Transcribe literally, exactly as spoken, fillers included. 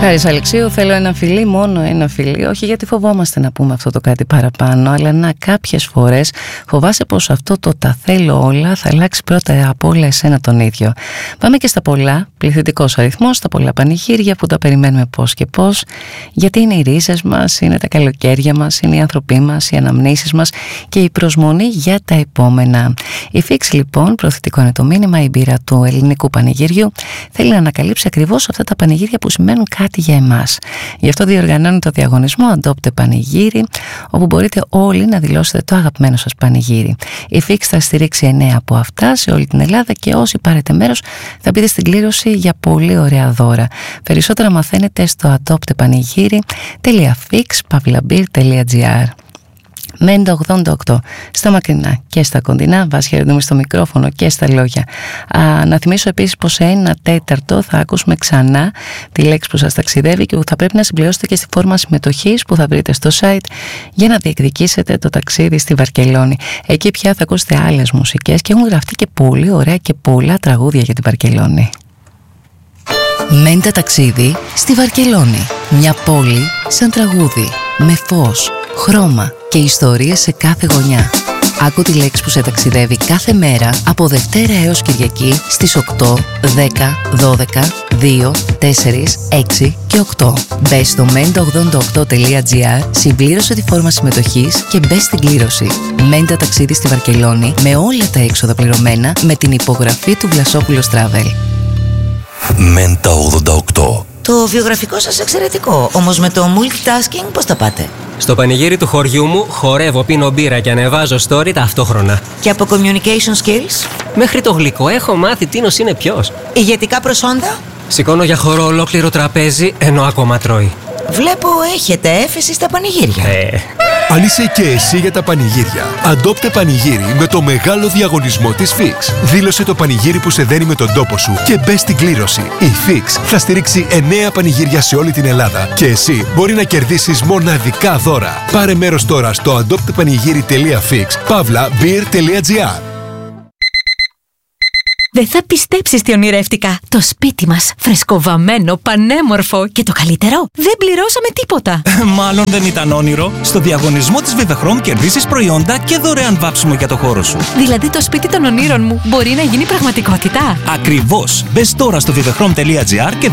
Χάρης Αλεξίου, θέλω ένα φιλί, μόνο ένα φιλί. Όχι γιατί φοβόμαστε να πούμε αυτό το κάτι παραπάνω, αλλά να κάποιες φορές φοβάσαι πως αυτό το τα θέλω όλα θα αλλάξει πρώτα απ' όλα εσένα τον ίδιο. Πάμε και στα πολλά, πληθυντικός αριθμός, στα πολλά πανηγύρια που τα περιμένουμε πώς και πώς, γιατί είναι οι ρίζες μας, είναι τα καλοκαίρια μας, είναι οι άνθρωποι μας, οι αναμνήσεις μας και η προσμονή για τα επόμενα. Η Φίξ λοιπόν, προθετικό είναι το μήνυμα, η μπύρα του ελληνικού πανηγυριού, θέλει να ανακαλύψει ακριβώς αυτά τα πανηγύρια που σημαίνουν κάτι για εμάς. Γι' αυτό διοργανώνει το διαγωνισμό Αντόπτε Πανηγύρι, όπου μπορείτε όλοι να δηλώσετε το αγαπημένο σας πανηγύρι. Η Φίξ θα στηρίξει εννέα από αυτά σε όλη την Ελλάδα και όσοι πάρετε μέρος θα μπείτε στην κλήρωση για πολύ ωραία δώρα. Περισσότερα μαθαίνετε στο αντόπτεπανηγύρι τελεία φίξ παύλα μπιρ τελεία τζι άρ. Μέντα ογδόντα οκτώ στα μακρινά και στα κοντινά, βάζει χαιρετούμε στο μικρόφωνο και στα λόγια. Α, να θυμίσω επίσης πως σε ένα τέταρτο θα ακούσουμε ξανά τη λέξη που σας ταξιδεύει και που θα πρέπει να συμπληρώσετε και στη φόρμα συμμετοχής που θα βρείτε στο site για να διεκδικήσετε το ταξίδι στη Βαρκελόνη. Εκεί πια θα ακούσετε άλλες μουσικές και έχουν γραφτεί και πολύ ωραία και πολλά τραγούδια για τη Βαρκελόνη. Μέντα ταξίδι στη Βαρκελόνη. Μια πόλη σαν τραγούδι, με φως, χρώμα και ιστορίες σε κάθε γωνιά. Άκου τη λέξη που σε ταξιδεύει κάθε μέρα από Δευτέρα έως Κυριακή στις οκτώ, δέκα, δώδεκα, δύο, τέσσερα, έξι και οκτώ. Μπες στο μέντα ογδόντα οκτώ τελεία τζι άρ, συμπλήρωσε τη φόρμα συμμετοχής και μπες στην κλήρωση. Μέντα ταξίδι στη Βαρκελόνη με όλα τα έξοδα πληρωμένα με την υπογραφή του Βλασόπουλος Travel. Μέντα ογδόντα οκτώ. Το βιογραφικό σας εξαιρετικό, όμως με το multitasking πώς τα πάτε? Στο πανηγύρι του χωριού μου χορεύω, πίνω μπύρα και ανεβάζω story ταυτόχρονα. Και από communication skills? Μέχρι το γλυκό έχω μάθει τίνος είναι ποιος. Ηγετικά προσόντα? Σηκώνω για χορό ολόκληρο τραπέζι ενώ ακόμα τρώει. Βλέπω έχετε έφεση στα πανηγύρια. Ε. Αν είσαι και εσύ για τα πανηγύρια, αντόπτε πανηγύρι με το μεγάλο διαγωνισμό της Φίξ. Δήλωσε το πανηγύρι που σε δένει με τον τόπο σου και μπες στην κλήρωση. Η Φίξ θα στηρίξει εννέα πανηγύρια σε όλη την Ελλάδα και εσύ μπορεί να κερδίσεις μοναδικά δώρα. Πάρε μέρος τώρα στο αντόπτεπανηγύρι τελεία φίξ παύλα μπιρ τελεία τζι άρ. Δεν θα πιστέψεις τι ονειρεύτηκα. Το σπίτι μας, φρεσκοβαμμένο, πανέμορφο και το καλύτερο, δεν πληρώσαμε τίποτα. Μάλλον δεν ήταν όνειρο. Στο διαγωνισμό της Vivechrome κερδίσεις προϊόντα και δωρεάν βάψιμο για το χώρο σου. Δηλαδή το σπίτι των ονείρων μου μπορεί να γίνει πραγματικότητα. Ακριβώς. Μπες τώρα στο vivechrome τελεία τζι άρ και